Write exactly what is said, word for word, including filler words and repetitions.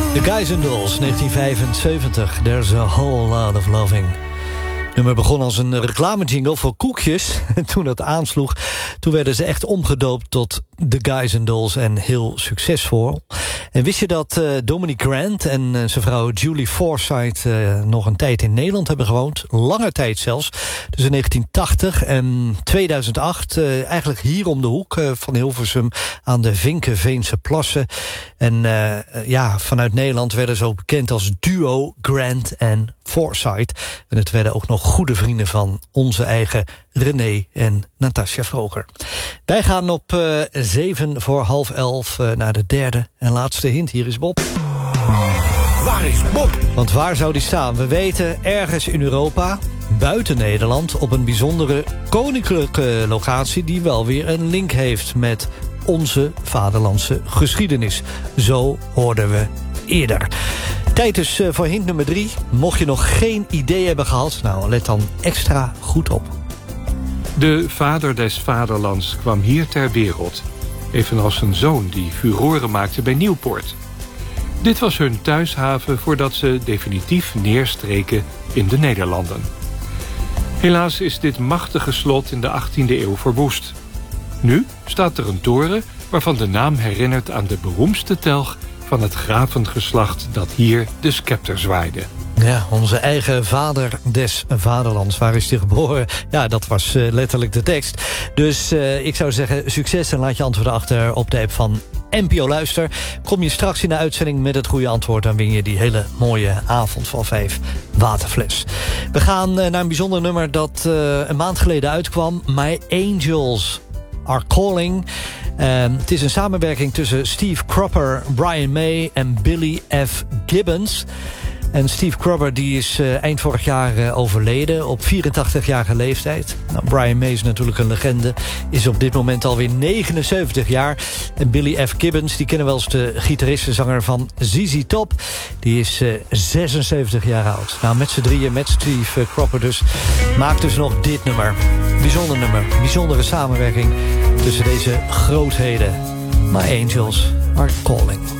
The Guys and Dolls, negentien vijfenzeventig. There's a whole lot of loving. Het nummer begon als een reclamejingle voor koekjes. En toen dat aansloeg, toen werden ze echt omgedoopt tot The Guys and Dolls en heel succesvol. En wist je dat uh, Dominic Grant en uh, zijn vrouw Julie Forsythe uh, nog een tijd in Nederland hebben gewoond? Lange tijd zelfs. Tussen negentien tachtig en tweeduizend acht. Uh, eigenlijk hier om de hoek uh, van Hilversum aan de Vinkenveense Plassen. En uh, ja, vanuit Nederland werden ze ook bekend als duo Grant en Forsythe. En het werden ook nog goede vrienden van onze eigen René en Natasja Vroger. Wij gaan op uh, zeven voor half elf uh, naar de derde en laatste hint. Hier is Bob. Waar is Bob? Want waar zou die staan? We weten ergens in Europa, buiten Nederland, op een bijzondere koninklijke locatie die wel weer een link heeft met onze vaderlandse geschiedenis. Zo hoorden we eerder. Tijd dus voor hint nummer drie. Mocht je nog geen idee hebben gehad, nou let dan extra goed op. De vader des vaderlands kwam hier ter wereld, evenals een zoon die furoren maakte bij Nieuwpoort. Dit was hun thuishaven voordat ze definitief neerstreken in de Nederlanden. Helaas is dit machtige slot in de achttiende eeuw verwoest. Nu staat er een toren waarvan de naam herinnert aan de beroemdste telg van het gravengeslacht dat hier de scepter zwaaide. Ja, onze eigen vader des vaderlands. Waar is hij geboren? Ja, dat was uh, letterlijk de tekst. Dus uh, ik zou zeggen, succes en laat je antwoorden achter op de app van N P O Luister. Kom je straks in de uitzending met het goede antwoord, dan win je die hele mooie avond van vijf waterfles. We gaan uh, naar een bijzonder nummer dat uh, een maand geleden uitkwam. My Angels Are Calling. Uh, het is een samenwerking tussen Steve Cropper, Brian May en Billy F. Gibbons. En Steve Cropper die is uh, eind vorig jaar uh, overleden op vierentachtigjarige leeftijd. Nou, Brian May is natuurlijk een legende, is op dit moment alweer negenenzeventig jaar. En Billy F. Gibbons, die kennen wel als de gitarist en zanger van Z Z Top. Die is uh, zesenzeventig jaar oud. Nou, met z'n drieën, met Steve uh, Cropper dus, maakt dus nog dit nummer. Bijzonder nummer, bijzondere samenwerking tussen deze grootheden. My Angels Are Calling.